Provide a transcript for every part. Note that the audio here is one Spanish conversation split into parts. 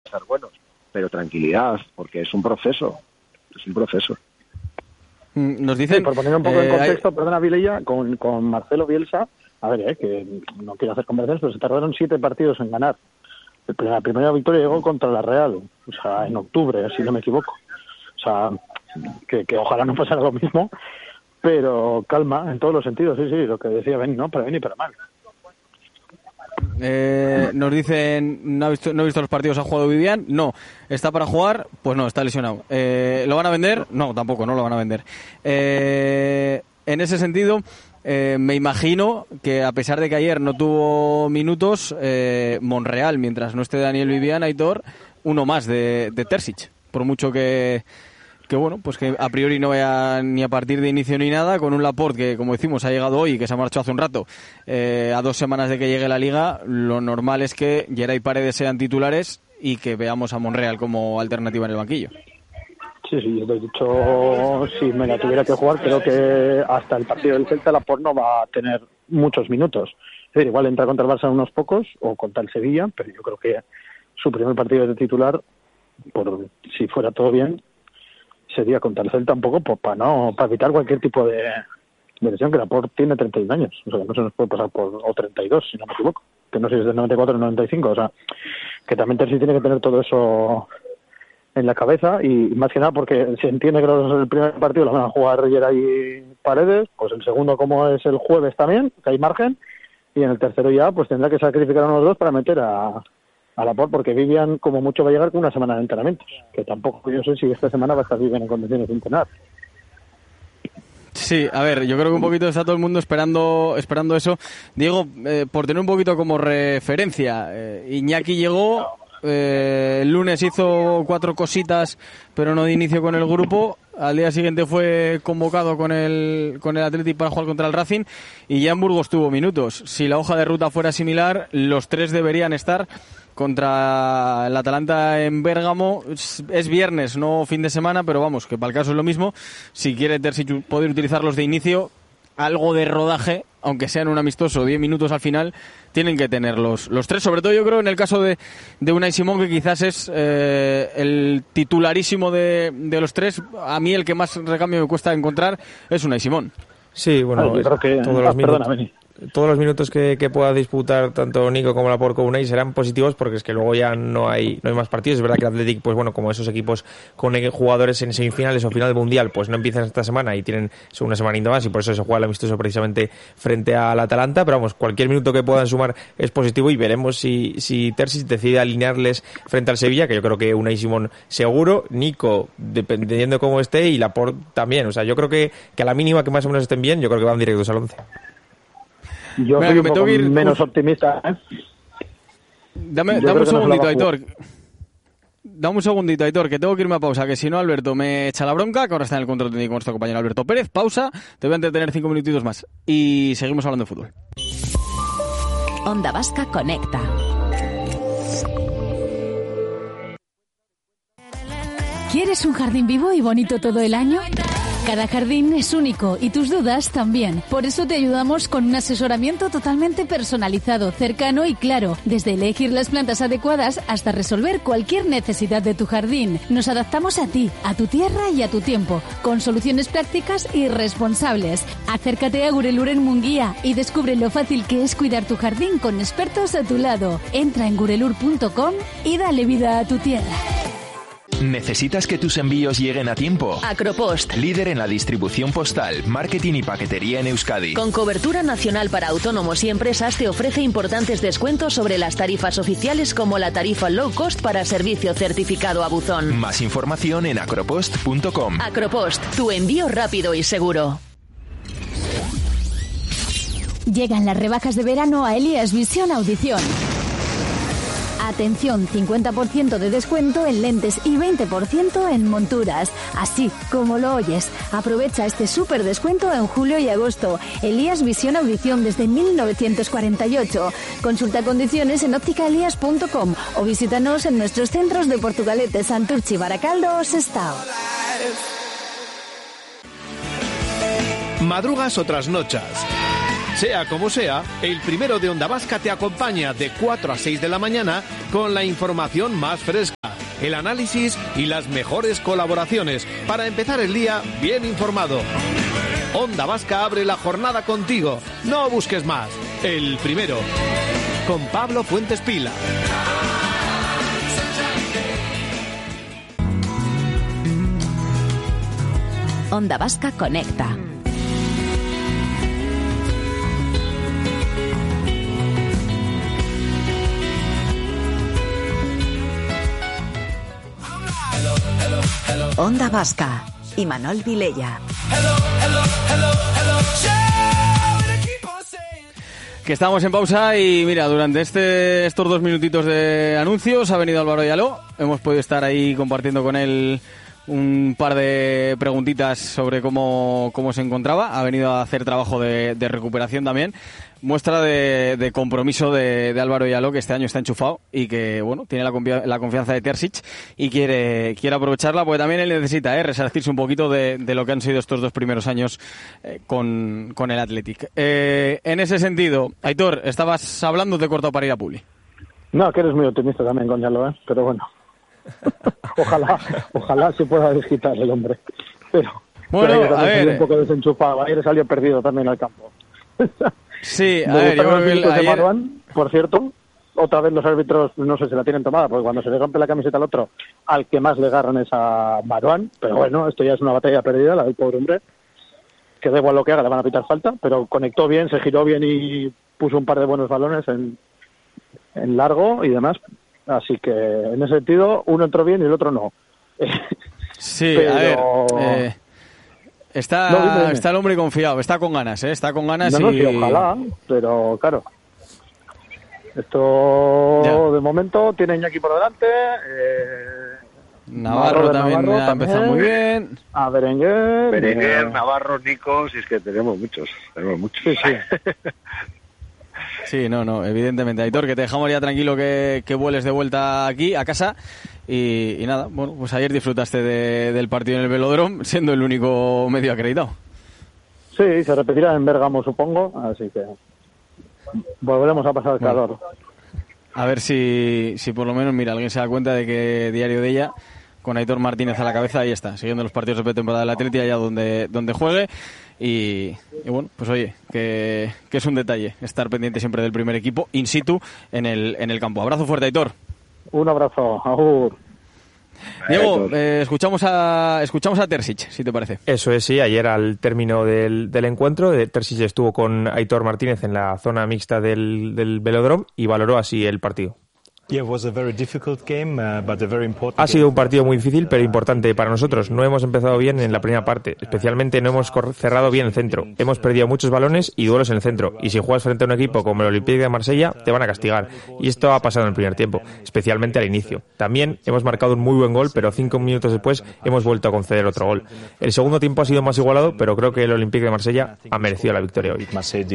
ser buenos, pero tranquilidad, porque es un proceso. Nos dicen, sí, por poner un poco en contexto, perdona, Vilella, con Marcelo Bielsa, a ver, que no quiero hacer conversaciones, pero se tardaron 7 partidos en ganar. La primera victoria llegó contra la Real, o sea, en octubre, si no me equivoco. O sea, que ojalá no pasara lo mismo, pero calma en todos los sentidos, sí, lo que decía Ben, ¿no? Para bien y para mal. Nos dicen, no he visto los partidos, ¿ha jugado Vivian? No. ¿Está para jugar? Pues no, está lesionado. ¿Lo van a vender? No, tampoco, no lo van a vender. En ese sentido, me imagino que a pesar de que ayer no tuvo minutos, Monreal, mientras no esté Daniel Vivian, Aitor, uno más de Terzic. Por mucho que bueno, pues que a priori no vaya ni a partir de inicio ni nada, con un Laporte que, como decimos, ha llegado hoy y que se ha marchado hace un rato, a 2 semanas de que llegue la Liga, lo normal es que Geray y Paredes sean titulares y que veamos a Monreal como alternativa en el banquillo. Sí, de hecho, si me la tuviera que jugar, creo que hasta el partido del Celta Laporte no va a tener muchos minutos. Es decir, igual entra contra el Barça unos pocos, o contra el Sevilla, pero yo creo que su primer partido de titular, si fuera todo bien, sería contra el Celta un poco para evitar cualquier tipo de lesión, que Laporte tiene 31 años, o sea, no se nos puede pasar o 32, si no me equivoco, que no sé si es del 94 o 95, o sea, que también Terzic tiene que tener todo eso en la cabeza, y más que nada porque se entiende que el primer partido lo van a jugar Geray y Paredes, pues el segundo, como es el jueves también, que hay margen, y en el tercero ya pues tendrá que sacrificar a unos dos para meter a Laporte, porque Vivian como mucho va a llegar con una semana de entrenamientos, que tampoco yo sé si esta semana va a estar Vivian en condiciones de entrenar. Sí, a ver, yo creo que un poquito está todo el mundo esperando eso. Diego, por tener un poquito como referencia, Iñaki llegó, el lunes hizo 4 cositas, pero no de inicio con el grupo. Al día siguiente fue convocado con el Athletic para jugar contra el Racing, y ya en Burgos tuvo minutos. Si la hoja de ruta fuera similar, los 3 deberían estar contra el Atalanta en Bérgamo. Es viernes, no fin de semana, pero vamos, que para el caso es lo mismo. Si quiere Terzic poder utilizarlos de inicio, algo de rodaje, aunque sea en un amistoso, 10 minutos al final, tienen que tener los 3. Sobre todo yo creo en el caso de Unai Simón, que quizás es el titularísimo de los 3. A mí el que más recambio me cuesta encontrar es Unai Simón. Sí, bueno, yo creo que todos los minutos que pueda disputar tanto Nico como Laporte como Unai serán positivos, porque es que luego ya no hay más partidos. Es verdad que el Athletic, pues bueno, como esos equipos con jugadores en semifinales o final del Mundial, pues no empiezan esta semana y tienen una semanita más, y por eso se juega el amistoso precisamente frente al Atalanta. Pero vamos, cualquier minuto que puedan sumar es positivo, y veremos si Terzic decide alinearles frente al Sevilla, que yo creo que Unai Simón seguro, Nico dependiendo de cómo esté, y Laporte también. O sea, yo creo que a la mínima que más o menos estén bien, yo creo que van directos al 11. Yo soy un poco menos optimista, ¿eh? Dame un segundito, Aitor. Dame un segundito, Aitor, que tengo que irme a pausa, que si no Alberto me echa la bronca, que ahora está en el control técnico nuestro compañero Alberto Pérez. Pausa, te voy a entretener 5 minutitos más y seguimos hablando de fútbol. Onda Vasca conecta. ¿Quieres un jardín vivo y bonito todo el año? Cada jardín es único y tus dudas también. Por eso te ayudamos con un asesoramiento totalmente personalizado, cercano y claro. Desde elegir las plantas adecuadas hasta resolver cualquier necesidad de tu jardín. Nos adaptamos a ti, a tu tierra y a tu tiempo, con soluciones prácticas y responsables. Acércate a Gurelur en Munguía y descubre lo fácil que es cuidar tu jardín con expertos a tu lado. Entra en gurelur.com y dale vida a tu tierra. ¿Necesitas que tus envíos lleguen a tiempo? Acropost, líder en la distribución postal, marketing y paquetería en Euskadi. Con cobertura nacional para autónomos y empresas, te ofrece importantes descuentos sobre las tarifas oficiales, como la tarifa low cost para servicio certificado a buzón. Más información en acropost.com. Acropost, tu envío rápido y seguro. Llegan las rebajas de verano a Elías Visión Audición. Atención, 50% de descuento en lentes y 20% en monturas. Así como lo oyes. Aprovecha este súper descuento en julio y agosto. Elías Visión Audición desde 1948. Consulta condiciones en ópticaelías.com o visítanos en nuestros centros de Portugalete, Santurchi, Baracaldo o Sestao. Madrugas o trasnochas. Sea como sea, el primero de Onda Vasca te acompaña de 4 a 6 de la mañana con la información más fresca. el análisis y las mejores colaboraciones para empezar el día bien informado. Onda Vasca abre la jornada contigo. No busques más. El primero. Con Pablo Fuentes Pila. Onda Vasca conecta. Onda Vasca. Imanol Vilella. Que estamos en pausa y mira, durante estos 2 minutitos de anuncios ha venido Álvaro Ayaló. Hemos podido estar ahí compartiendo con él un par de preguntitas sobre cómo se encontraba. Ha venido a hacer trabajo de recuperación también. Muestra de compromiso de Álvaro Ayaló, que este año está enchufado y que bueno, tiene la confianza de Terzic y quiere aprovecharla, porque también él necesita resarcirse un poquito de lo que han sido estos 2 primeros años con el Athletic. En ese sentido, Aitor, estabas hablando, te he cortado para ir a Publi. No, que eres muy optimista también, Gonzalo, pero bueno. Ojalá se pueda desquitar el hombre. Pero a ver, un poco desenchufado. Ayer salió perdido también al campo. Sí, a ver, yo creo que ayer... Marouane, por cierto, otra vez los árbitros no sé si la tienen tomada, porque cuando se le rompe la camiseta al otro, al que más le agarran es a Marouane. Pero bueno, esto ya es una batalla perdida, la del pobre hombre, que da igual lo que haga, le van a pitar falta, pero conectó bien, se giró bien y puso un par de buenos balones en largo y demás. Así que, en ese sentido, uno entró bien y el otro no. Sí, pero... a ver... Está el hombre confiado, está con ganas, está con ganas no, y... sí, ojalá, pero claro. Esto, ya. De momento, tiene Iñaki por delante. Navarro también ha empezado muy bien. A Berenguer, Navarro, Nico, si es que tenemos muchos. Sí. Sí, no, evidentemente. Aitor, que te dejamos ya tranquilo que vueles de vuelta aquí, a casa. Y nada, bueno, pues ayer disfrutaste del partido en el Velódromo, siendo el único medio acreditado. Sí, se repetirá en Bérgamo, supongo, así que volveremos a pasar el calor. A ver si por lo menos, mira, alguien se da cuenta de que Diario de ella, con Aitor Martínez a la cabeza, ahí está, siguiendo los partidos de pretemporada del Atleti, allá donde juegue. Y bueno, pues oye, que es un detalle estar pendiente siempre del primer equipo in situ en el campo. Abrazo fuerte, Aitor. Un abrazo, agur. Diego, escuchamos a Terzic, si te parece. Eso es, sí. Ayer al término del encuentro, Terzic estuvo con Aitor Martínez en la zona mixta del Velódromo y valoró así el partido. Ha sido un partido muy difícil, pero importante para nosotros. No hemos empezado bien en la primera parte. Especialmente no hemos cerrado bien el centro. Hemos perdido muchos balones y duelos en el centro. Y si juegas frente a un equipo como el Olympique de Marsella, te van a castigar. Y esto ha pasado en el primer tiempo, especialmente al inicio. También hemos marcado un muy buen gol, pero 5 minutos después hemos vuelto a conceder otro gol. El segundo tiempo ha sido más igualado, pero creo que el Olympique de Marsella ha merecido la victoria hoy.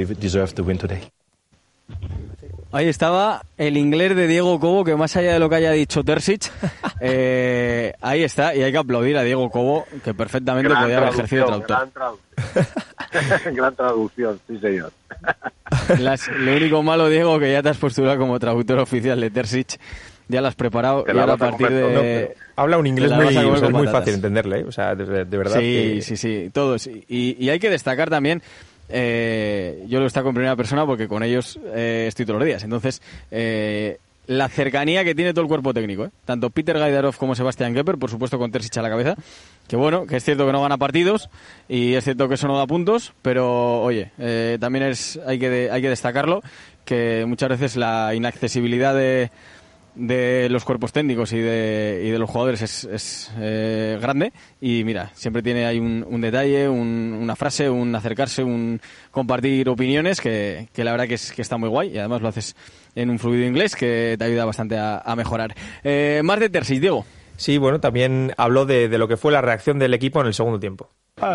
Ahí estaba el inglés de Diego Cobo, que más allá de lo que haya dicho Terzic, ahí está, y hay que aplaudir a Diego Cobo, que perfectamente podía haber ejercido de traductor. Gran traducción, sí señor. Lo único malo, Diego, que ya te has postulado como traductor oficial de Terzic, ya lo has preparado, y ahora a partir de... Habla un inglés muy fácil de entenderle, o sea, de verdad. Sí, todos. Y hay que destacar también... yo lo destaco en primera persona porque con ellos estoy todos los días. Entonces, la cercanía que tiene todo el cuerpo técnico, tanto Peter Gaidarov como Sebastián Kepper, por supuesto con Terzic a la cabeza, que bueno, que es cierto que no gana partidos y es cierto que eso no da puntos, pero oye, también hay que destacarlo, que muchas veces la inaccesibilidad de los cuerpos técnicos y de los jugadores es grande, y mira, siempre tiene ahí un detalle, una frase, un acercarse, un compartir opiniones que la verdad que está muy guay, y además lo haces en un fluido inglés que te ayuda bastante a mejorar. Más de Terzic, Diego. Sí, bueno, también habló de lo que fue la reacción del equipo en el segundo tiempo.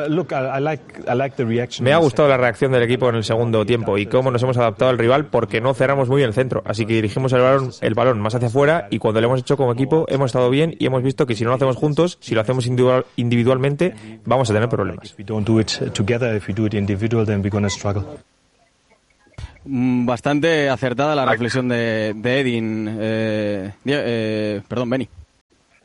Me ha gustado la reacción del equipo en el segundo tiempo y cómo nos hemos adaptado al rival, porque no cerramos muy bien el centro, así que dirigimos el balón más hacia afuera, y cuando lo hemos hecho como equipo hemos estado bien y hemos visto que si no lo hacemos juntos, si lo hacemos individualmente, vamos a tener problemas. Bastante acertada la reflexión de Edin. Benny.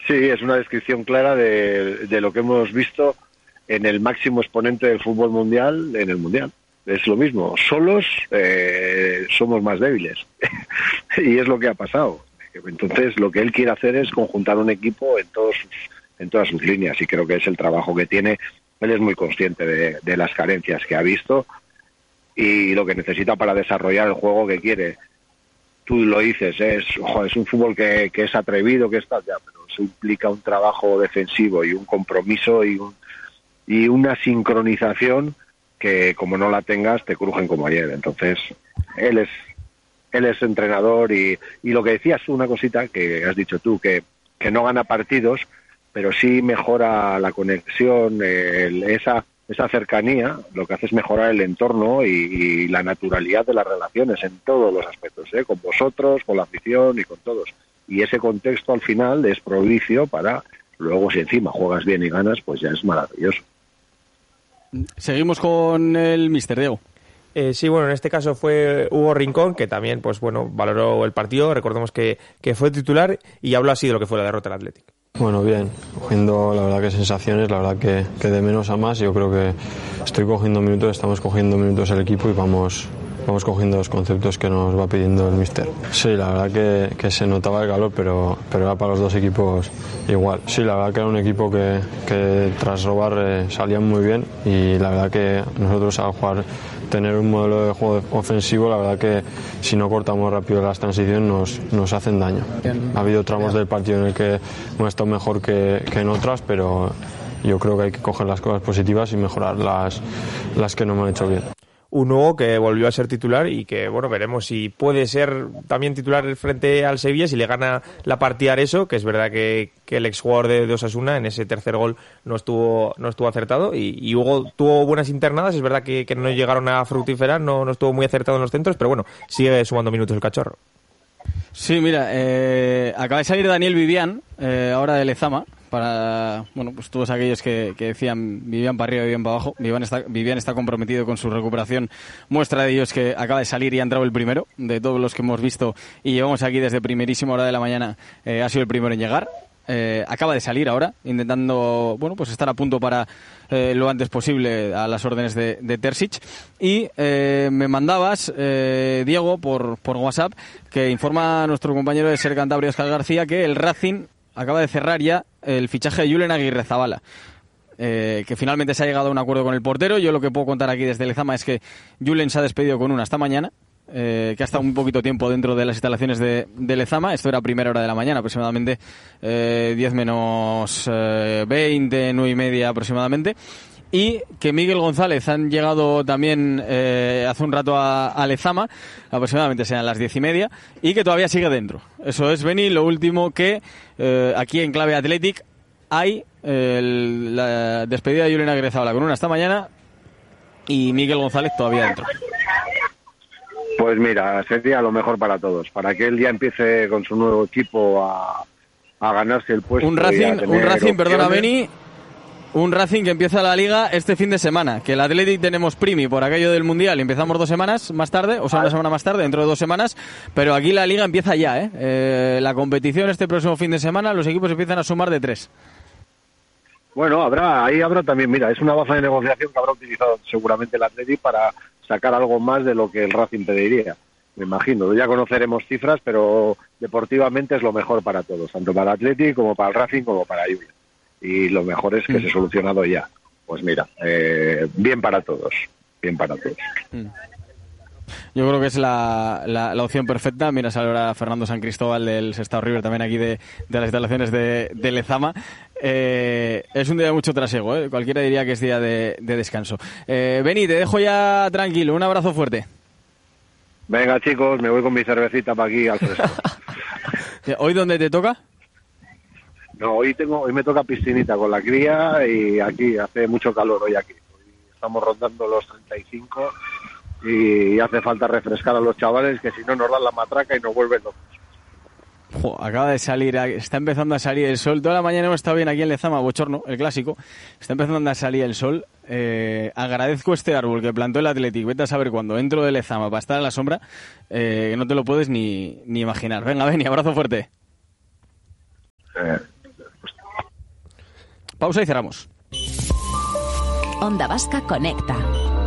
Sí, es una descripción clara de lo que hemos visto en el máximo exponente del fútbol mundial en el Mundial. Es lo mismo, solos somos más débiles y es lo que ha pasado. Entonces lo que él quiere hacer es conjuntar un equipo en todas sus líneas, y creo que es el trabajo que tiene. Él es muy consciente de las carencias que ha visto y lo que necesita para desarrollar el juego que quiere. Tú lo dices, es un fútbol que es atrevido, que está ya, pero eso implica un trabajo defensivo y un compromiso y una sincronización que, como no la tengas, te crujen como ayer. Entonces él es entrenador, y lo que decías, una cosita que has dicho tú, que no gana partidos, pero sí mejora la conexión, esa cercanía. Lo que hace es mejorar el entorno y la naturalidad de las relaciones en todos los aspectos, con vosotros, con la afición y con todos. Y ese contexto al final es propicio para luego, si encima juegas bien y ganas, pues ya es maravilloso. Seguimos con el míster, Diego. Sí, bueno, en este caso fue Hugo Rincón, que también, pues bueno, valoró el partido. Recordemos que fue titular y habló así de lo que fue la derrota del Athletic. Bueno, bien, cogiendo la verdad que sensaciones, la verdad que de menos a más. Yo creo que estoy cogiendo minutos, estamos cogiendo minutos el equipo y vamos cogiendo los conceptos que nos va pidiendo el míster. Sí, la verdad que se notaba el calor, pero era para los dos equipos igual. Sí, la verdad que era un equipo que tras robar salían muy bien, y la verdad que nosotros al jugar, tener un modelo de juego ofensivo, la verdad que si no cortamos rápido las transiciones nos hacen daño. Ha habido tramos del partido en el que hemos estado mejor que en otras, pero yo creo que hay que coger las cosas positivas y mejorar las que no me han hecho bien. Un Hugo que volvió a ser titular y que, bueno, veremos si puede ser también titular frente al Sevilla, si le gana la partida Areso, que es verdad que el exjugador de Osasuna en ese tercer gol no estuvo acertado, y Hugo tuvo buenas internadas. Es verdad que no llegaron a fructiferar, no estuvo muy acertado en los centros, pero bueno, sigue sumando minutos el cachorro. Sí, mira, acaba de salir Daniel Vivian, ahora de Lezama, pues todos aquellos que decían Vivian para arriba, Vivian para abajo. Vivian está comprometido con su recuperación. Muestra de ello es que acaba de salir y ha entrado el primero de todos los que hemos visto y llevamos aquí desde primerísima hora de la mañana. Ha sido el primero en llegar. Acaba de salir ahora, intentando pues estar a punto para lo antes posible a las órdenes de Terzic. Y me mandabas, Diego, por WhatsApp, que informa a nuestro compañero de Ser Cantabria, Óscar García, que el Racing acaba de cerrar ya el fichaje de Julen Aguirrezabala, que finalmente se ha llegado a un acuerdo con el portero. Yo lo que puedo contar aquí desde Lezama es que Julen se ha despedido con una hasta mañana, que ha estado un poquito tiempo dentro de las instalaciones de Lezama. Esto era a primera hora de la mañana, aproximadamente 10 menos 20, 9 y media aproximadamente. Y que Miguel González han llegado también hace un rato a Lezama, aproximadamente sean las 10 y media, y que todavía sigue dentro. Eso es, Beni, lo último que aquí en Clave Athletic hay la despedida de Julen Aguirrezabala con una esta mañana y Miguel González todavía dentro. Pues mira, sería lo mejor para todos, para que él ya empiece con su nuevo equipo a ganarse el puesto. Un Racing, perdona, Beni. Un Racing que empieza la Liga este fin de semana, que el Athletic tenemos primi por aquello del Mundial, empezamos 2 semanas más tarde, o sea, una semana más tarde, dentro de 2 semanas, pero aquí la Liga empieza ya, la competición este próximo fin de semana, los equipos empiezan a sumar de 3. Bueno, habrá también, mira, es una baza de negociación que habrá utilizado seguramente el Athletic para sacar algo más de lo que el Racing pediría, me imagino. Ya conoceremos cifras, pero deportivamente es lo mejor para todos, tanto para el Athletic como para el Racing como para Julen. Y lo mejor es que se ha solucionado ya. Pues mira, bien para todos. Yo creo que es la opción perfecta. Mira, sale ahora Fernando San Cristóbal del Sestao River, también aquí de las instalaciones de Lezama. Es un día de mucho trasiego, cualquiera diría que es día de descanso. Beni, te dejo ya tranquilo. Un abrazo fuerte. Venga, chicos, me voy con mi cervecita para aquí al fresco. ¿Hoy dónde te toca? No, hoy me toca piscinita con la cría y aquí hace mucho calor hoy aquí. Hoy estamos rondando los 35 y hace falta refrescar a los chavales, que si no nos dan la matraca y nos vuelven locos. Acaba de salir, está empezando a salir el sol. Toda la mañana hemos estado bien aquí en Lezama, bochorno, el clásico. Está empezando a salir el sol. Agradezco este árbol que plantó el Athletic. Vete a saber cuando entro de Lezama para estar a la sombra, que no te lo puedes ni imaginar. Venga, ven y abrazo fuerte. Pausa y cerramos. Onda Vasca Conecta.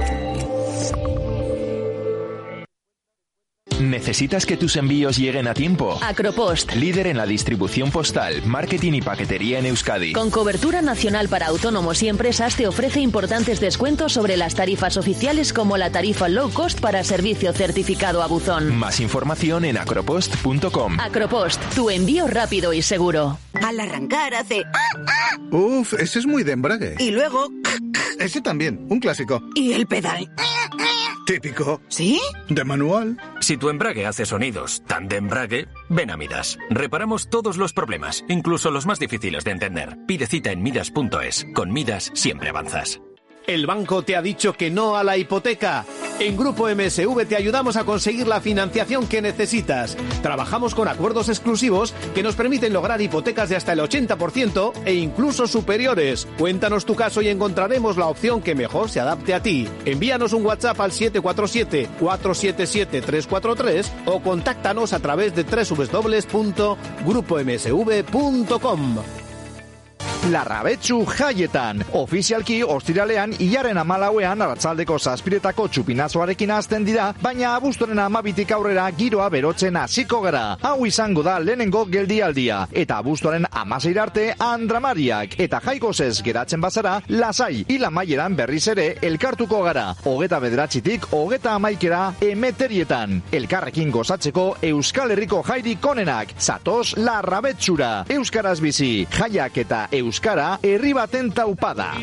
¿Necesitas que tus envíos lleguen a tiempo? Acropost. Líder en la distribución postal, marketing y paquetería en Euskadi. Con cobertura nacional para autónomos y empresas, te ofrece importantes descuentos sobre las tarifas oficiales, como la tarifa low cost para servicio certificado a buzón. Más información en acropost.com. Acropost, tu envío rápido y seguro. Al arrancar hace... Uf, ese es muy de embrague. Y luego... Ese también, un clásico. ¿Y el pedal? Típico. ¿Sí? De manual. Si tu embrague hace sonidos tan de embrague, ven a Midas. Reparamos todos los problemas, incluso los más difíciles de entender. Pide cita en midas.es. Con Midas siempre avanzas. ¿El banco te ha dicho que no a la hipoteca? En Grupo MSV te ayudamos a conseguir la financiación que necesitas. Trabajamos con acuerdos exclusivos que nos permiten lograr hipotecas de hasta el 80% e incluso superiores. Cuéntanos tu caso y encontraremos la opción que mejor se adapte a ti. Envíanos un WhatsApp al 747-477-343 o contáctanos a través de www.grupomsv.com. Larrabetsu jaietan. Ofizialki ostiralean hilaren 14ean arratsaldeko 7etako txupinazoarekin hasten dira, baina abuztuaren 12tik aurrera giroa berotzen hasiko gara. Hau izango da lehenengo geldialdia, eta abuztuaren 16 arte andramariak, eta jaigozez geratzen bazara, lasai hilamaieran berriz ere elkartuko gara. 29tik 31 emeterietan. Elkarrekin gozatzeko Euskal Herriko jairik onenak. Zatoz Larrabetsura. Euskaraz bizi. Jaiak eta Euskara herri baten taupada.